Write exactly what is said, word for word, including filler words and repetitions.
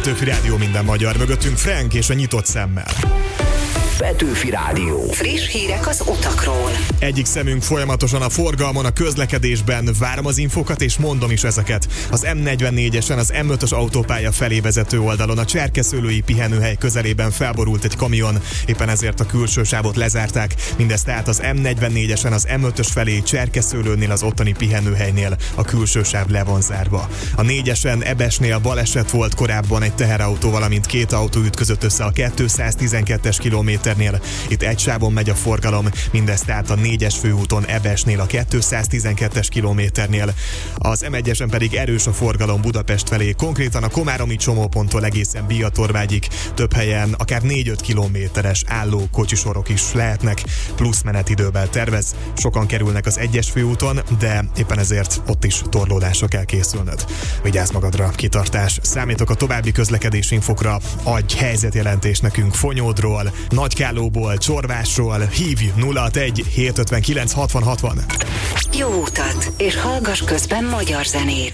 Petőfi Rádió, minden magyar. Mögöttünk Frank és a nyitott szemmel. Petőfi Rádió. Friss hírek az utakról. Egyik szemünk folyamatosan a forgalmon, a közlekedésben. Várom az infokat és mondom is ezeket. Az em negyvennégyesen az em ötös autópálya felé vezető oldalon a cserkeszőlői pihenőhely közelében felborult egy kamion, éppen ezért a külső sávot lezárták. Mindez tehát az em negyvennégyesen az em ötös felé Cserkeszőlőnél, az ottani pihenőhelynél a külső sáv le van zárva. A négyesen Ebesnél baleset volt korábban, egy teherautó, valamint két autó ütközött össze a kétszáztizenkettes kilométernél. Itt egy sávon megy a forgalom, mindez tehát a négyes főúton Ebesnél a kétszáztizenkettes kilométernél. Az em egyesen pedig erős a forgalom Budapest felé, konkrétan a komáromi csomóponttól egészen Biatorvágyig. Több helyen akár négy-öt kilométeres álló kocsisorok is lehetnek, plusz menetidővel tervez. Sokan kerülnek az egyes főúton, de éppen ezért ott is torlódásra kell készülnöd. Vigyázz magadra, kitartás. Számítok a további közlekedési infokra, adj helyzetjelentést nekünk Fonyódról, Nagykállóból, Csorvásról, hívj nulla hatvanegy hétszázötvenkilenc hatvan hatvan. Jó utat, és hallgass közben magyar zenét.